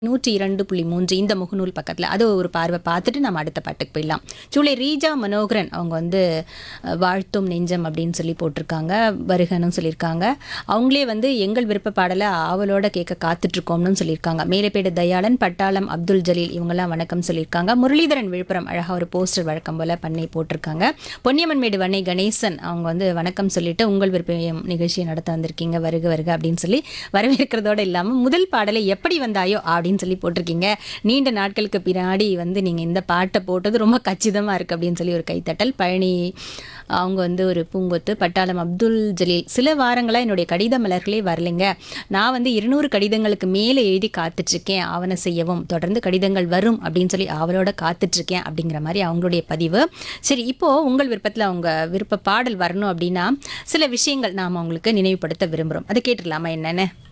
102.3 இந்த முகநூல் பக்கத்தில் அது ஒரு பார்வை பார்த்துட்டு நம்ம அடுத்த பாட்டுக்கு போயிடலாம். சூளை ரீஜா மனோகரன் அவங்க வந்து வாழ்த்தும் நெஞ்சம் அப்படின்னு சொல்லி போட்டிருக்காங்க, வருகன்னு சொல்லியிருக்காங்க. அவங்களே வந்து எங்கள் விருப்ப பாடலை ஆவலோட கேட்க காத்துட்ருக்கோம்னு சொல்லியிருக்காங்க. மேலப்பேடு தயாளன், பட்டாளம் அப்துல் ஜலீல் இவங்கெல்லாம் வணக்கம் சொல்லியிருக்காங்க. முரளிதரன் விழுப்புரம் அழகாக ஒரு போஸ்டர் வழக்கம் போல் பண்ணி போட்டிருக்காங்க. பொன்னியம்மன்மேடு வன்னை கணேசன் அவங்க வந்து வணக்கம் சொல்லிட்டு உங்கள் விருப்பம் நிகழ்ச்சியை நடத்த வந்திருக்கீங்க, வருக வருக அப்படின்னு சொல்லி வரவேற்கிறதோடு இல்லாமல் முதல் பாடலை எப்படி வந்தாயோ அப்படின்னு சொல்லி போட்டிருக்கீங்க. நீண்ட நாட்களுக்கு பின்னாடி வந்து நீங்கள் இந்த பாட்டை போட்டது ரொம்ப கச்சிதமாக இருக்குது அப்படின்னு சொல்லி ஒரு கைத்தட்டல். பழனி அவங்க வந்து ஒரு பூங்கொத்து. பட்டாளம் அப்துல் ஜலீல் சில வாரங்களாக என்னுடைய கடித மலர்களே வரலைங்க, நான் வந்து 200 கடிதங்களுக்கு மேலே எழுதி காத்துட்ருக்கேன், ஆவண செய்யவும் தொடர்ந்து கடிதங்கள் வரும் அப்படின்னு சொல்லி அவளோட காத்துட்ருக்கேன் அப்படிங்கிற மாதிரி அவங்களுடைய பதிவு. சரி, இப்போது உங்கள் விருப்பத்தில் அவங்க விருப்ப பாடல் வரணும் அப்படின்னா சில விஷயங்கள் நாம் அவங்களுக்கு நினைவுபடுத்த விரும்புகிறோம். அதை கேட்டுடலாமா என்னென்னு?